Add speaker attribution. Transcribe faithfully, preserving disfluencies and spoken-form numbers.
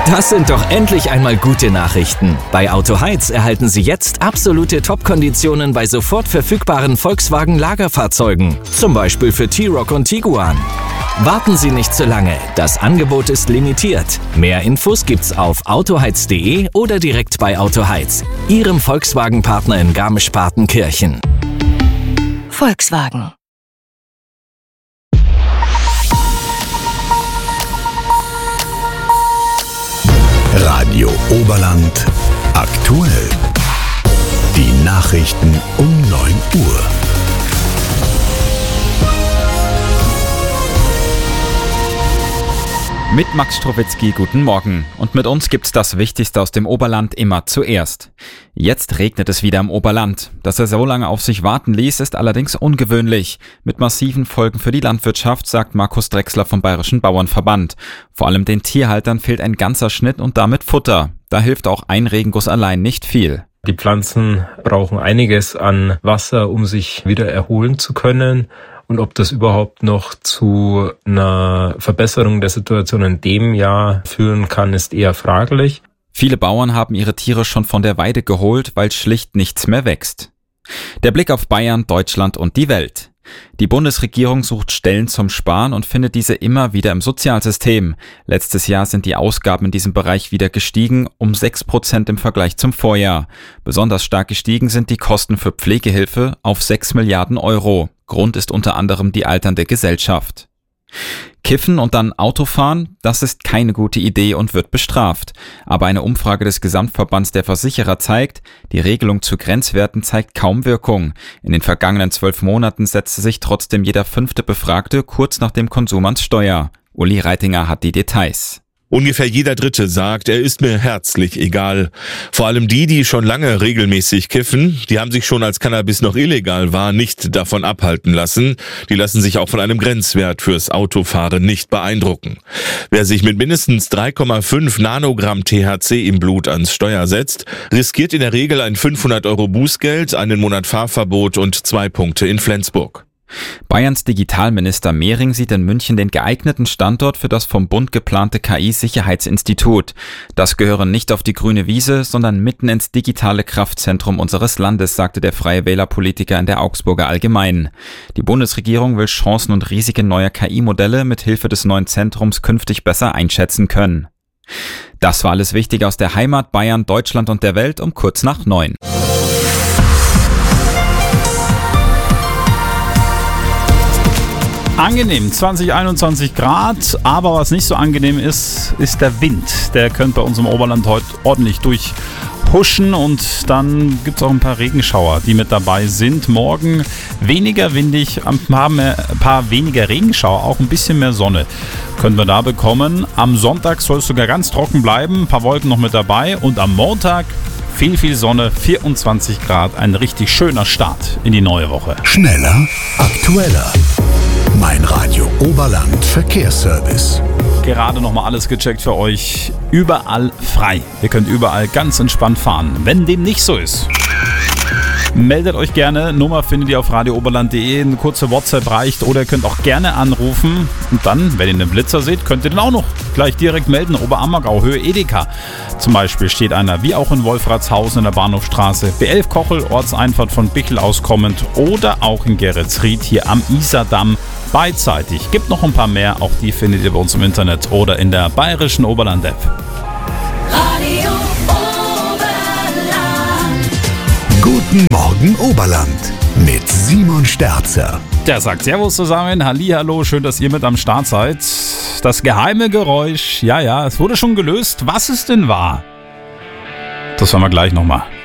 Speaker 1: Das sind doch endlich einmal gute Nachrichten. Bei Autoheiz erhalten Sie jetzt absolute Top-Konditionen bei sofort verfügbaren Volkswagen-Lagerfahrzeugen. Zum Beispiel für T-Roc und Tiguan. Warten Sie nicht zu lange, das Angebot ist limitiert. Mehr Infos gibt's auf autoheiz punkt de oder direkt bei Autoheiz, Ihrem Volkswagen-Partner in Garmisch-Partenkirchen.
Speaker 2: Volkswagen.
Speaker 3: Radio Oberland aktuell. Die Nachrichten um neun Uhr.
Speaker 4: Mit Max Strowitzki, guten Morgen. Und mit uns gibt's das Wichtigste aus dem Oberland immer zuerst. Jetzt regnet es wieder im Oberland. Dass er so lange auf sich warten ließ, ist allerdings ungewöhnlich. Mit massiven Folgen für die Landwirtschaft, sagt Markus Drechsler vom Bayerischen Bauernverband. Vor allem den Tierhaltern fehlt ein ganzer Schnitt und damit Futter. Da hilft auch ein Regenguss allein nicht viel.
Speaker 5: Die Pflanzen brauchen einiges an Wasser, um sich wieder erholen zu können. Und ob das überhaupt noch zu einer Verbesserung der Situation in dem Jahr führen kann, ist eher fraglich.
Speaker 4: Viele Bauern haben ihre Tiere schon von der Weide geholt, weil schlicht nichts mehr wächst. Der Blick auf Bayern, Deutschland und die Welt. Die Bundesregierung sucht Stellen zum Sparen und findet diese immer wieder im Sozialsystem. Letztes Jahr sind die Ausgaben in diesem Bereich wieder gestiegen, um sechs Prozent im Vergleich zum Vorjahr. Besonders stark gestiegen sind die Kosten für Pflegehilfe auf sechs Milliarden Euro. Grund ist unter anderem die alternde Gesellschaft. Kiffen und dann Autofahren, das ist keine gute Idee und wird bestraft. Aber eine Umfrage des Gesamtverbands der Versicherer zeigt, die Regelung zu Grenzwerten zeigt kaum Wirkung. In den vergangenen zwölf Monaten setzte sich trotzdem jeder fünfte Befragte kurz nach dem Konsum ans Steuer. Uli Reitinger hat die Details.
Speaker 6: Ungefähr jeder Dritte sagt, er ist mir herzlich egal. Vor allem die, die schon lange regelmäßig kiffen, die haben sich schon, als Cannabis noch illegal war, nicht davon abhalten lassen. Die lassen sich auch von einem Grenzwert fürs Autofahren nicht beeindrucken. Wer sich mit mindestens drei Komma fünf Nanogramm T H C im Blut ans Steuer setzt, riskiert in der Regel ein fünfhundert Euro Bußgeld, einen Monat Fahrverbot und zwei Punkte in Flensburg.
Speaker 4: Bayerns Digitalminister Mehring sieht in München den geeigneten Standort für das vom Bund geplante K I-Sicherheitsinstitut. Das gehöre nicht auf die grüne Wiese, sondern mitten ins digitale Kraftzentrum unseres Landes, sagte der Freie Wähler-Politiker in der Augsburger Allgemeinen. Die Bundesregierung will Chancen und Risiken neuer K I-Modelle mit Hilfe des neuen Zentrums künftig besser einschätzen können. Das war alles Wichtige aus der Heimat, Bayern, Deutschland und der Welt um kurz nach neun.
Speaker 7: Angenehm, zwanzig, einundzwanzig Grad, aber was nicht so angenehm ist, ist der Wind. Der könnte bei uns im Oberland heute ordentlich durchhuschen und dann gibt es auch ein paar Regenschauer, die mit dabei sind. Morgen weniger windig, ein paar, mehr, ein paar weniger Regenschauer, auch ein bisschen mehr Sonne können wir da bekommen. Am Sonntag soll es sogar ganz trocken bleiben, ein paar Wolken noch mit dabei und am Montag viel, viel Sonne, vierundzwanzig Grad, ein richtig schöner Start in die neue Woche.
Speaker 3: Schneller, aktueller. Mein Radio Oberland Verkehrsservice.
Speaker 7: Gerade nochmal alles gecheckt für euch. Überall frei. Ihr könnt überall ganz entspannt fahren. Wenn dem nicht so ist, meldet euch gerne. Nummer findet ihr auf radio oberland punkt de. Eine kurze WhatsApp reicht oder ihr könnt auch gerne anrufen. Und dann, wenn ihr einen Blitzer seht, könnt ihr den auch noch gleich direkt melden. Oberammergau, Höhe Edeka. Zum Beispiel steht einer, wie auch in Wolfratshausen in der Bahnhofstraße. B elf Kochel, Ortseinfahrt von Bichl aus kommend. Oder auch in Geretsried hier am Isardamm. Beidseitig. Gibt noch ein paar mehr. Auch die findet ihr bei uns im Internet oder in der Bayerischen Oberland-App.
Speaker 2: Radio Oberland.
Speaker 3: Guten Morgen Oberland mit Simon Sterzer.
Speaker 7: Der sagt Servus zusammen, Hallihallo, schön, dass ihr mit am Start seid. Das geheime Geräusch, ja, ja, es wurde schon gelöst. Was es denn war, das hören wir gleich nochmal.